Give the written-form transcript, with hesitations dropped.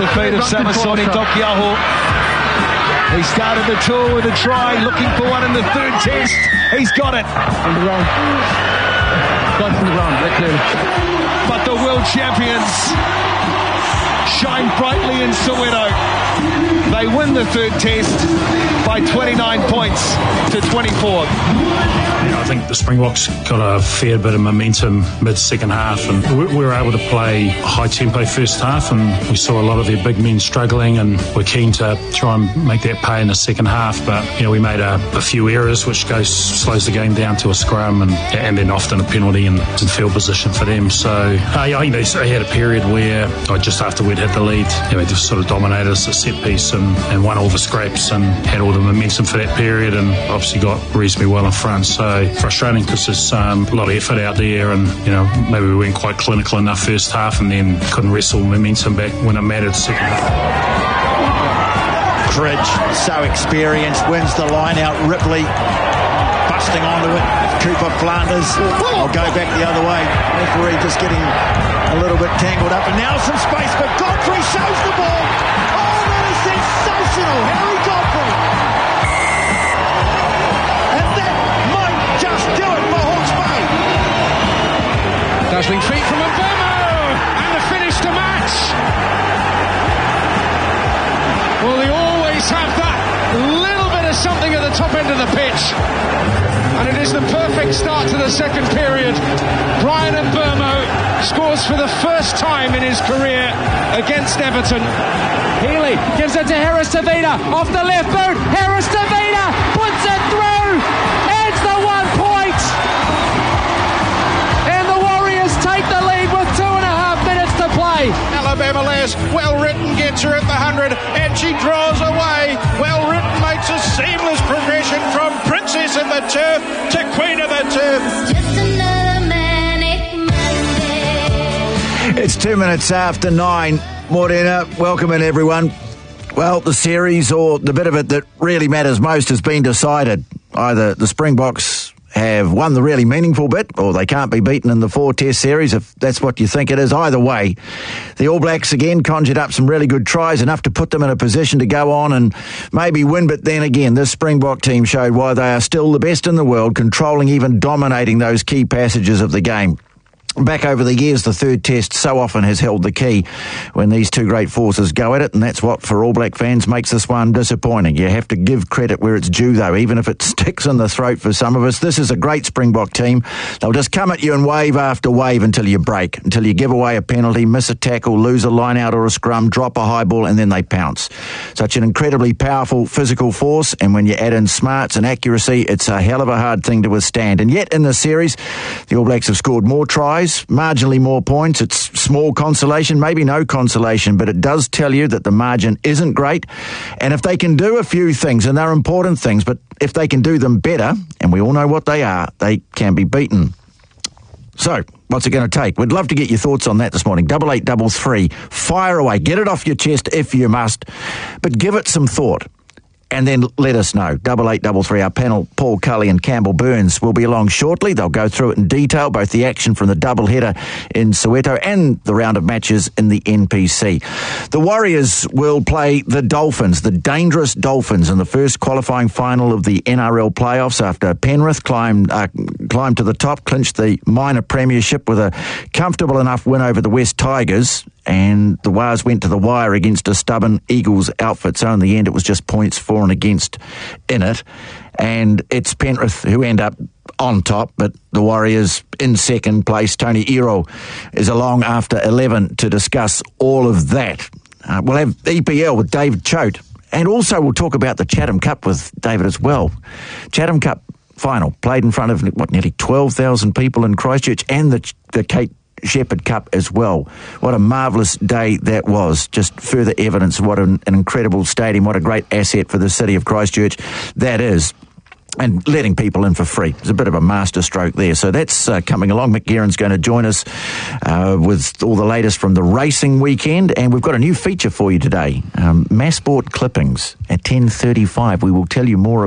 the feet of Samisoni Taukei'aho. He started the tour with a try, looking for one in the third test. He's got it. On the ground. Got from the ground, very clearly. But the world champions shine brightly in Soweto. They win the third test by 29 points to 24. I think the Springboks got a fair bit of momentum mid-second half, and we were able to play high-tempo first half, and we saw a lot of their big men struggling, and we're keen to try and make that pay in the second half. But we made a few errors, which slows the game down to a scrum, and then often a penalty and field position for them. So I think they had a period where just after we'd hit the lead, they just sort of dominated us at set piece and won all the scraps and had all the momentum for that period, and obviously got reasonably well in front. So frustrating because there's a lot of effort out there, and maybe we weren't quite clinical enough first half, and then couldn't wrestle momentum back when it mattered second half. Cridge, so experienced, wins the line out. Ripley busting onto it. Cooper Flanders will go back the other way. Referee just getting a little bit tangled up, and now some space, but Godfrey shows the ball. Oh, that is sensational, Harry Godfrey. And that might just do it for Hawke's Bay. Dazzling feet from Mbeumo, and the finish to match. Well, they always have that little bit of something at the top end of the pitch, and it is the perfect start to the second period. Brian Mbeumo scores for the first time in his career against Everton. Healy gives it to Harris Tavita off the left boot. Harris Tavita puts it through. Adds the 1 point. And the Warriors take the lead with 2.5 minutes to play. Alabama Les, well written, gets her at the 100, and she draws away. Well written makes a seamless progression from Princess of the Turf to Queen of the Turf. Just another manic Monday. It's 2 minutes after 9. Morena, welcome in everyone. Well, the series, or the bit of it that really matters most, has been decided. Either the Springboks have won the really meaningful bit, or they can't be beaten in the 4-test series, if that's what you think it is. Either way, the All Blacks again conjured up some really good tries, enough to put them in a position to go on and maybe win. But then again, this Springbok team showed why they are still the best in the world, controlling, even dominating those key passages of the game. Back over the years, the third test so often has held the key when these two great forces go at it, and that's what, for All Black fans, makes this one disappointing. You have to give credit where it's due, though, even if it sticks in the throat for some of us. This is a great Springbok team. They'll just come at you in wave after wave until you break, until you give away a penalty, miss a tackle, lose a line-out or a scrum, drop a high ball, and then they pounce. Such an incredibly powerful physical force, and when you add in smarts and accuracy, it's a hell of a hard thing to withstand. And yet, in this series, the All Blacks have scored more tries, marginally more points. It's small consolation, maybe no consolation, but it does tell you that the margin isn't great. And if they can do a few things, and they're important things, but if they can do them better, and we all know what they are, they can be beaten. So, what's it going to take? We'd love to get your thoughts on that this morning. 8833. Fire away. Get it off your chest if you must, but give it some thought. And then let us know. 8833, our panel, Paul Cully and Campbell Burns, will be along shortly. They'll go through it in detail, both the action from the doubleheader in Soweto and the round of matches in the NPC. The Warriors will play the Dolphins, the dangerous Dolphins, in the first qualifying final of the NRL playoffs after Penrith climbed to the top, clinched the minor premiership with a comfortable enough win over the West Tigers. And the Wars went to the wire against a stubborn Eagles outfit. So in the end, it was just points for and against in it. And it's Penrith who end up on top, but the Warriors in second place. Tony Iro is along after 11 to discuss all of that. We'll have EPL with David Choate. And also we'll talk about the Chatham Cup with David as well. Chatham Cup final, played in front of, nearly 12,000 people in Christchurch, and the Kate Shepherd Cup as well. What a marvellous day that was. Just further evidence of what an incredible stadium, what a great asset for the city of Christchurch that is. And letting people in for free. It's a bit of a masterstroke there. So that's coming along. Mick Guerin's going to join us with all the latest from the racing weekend. And we've got a new feature for you today. Massport clippings at 10:35. We will tell you more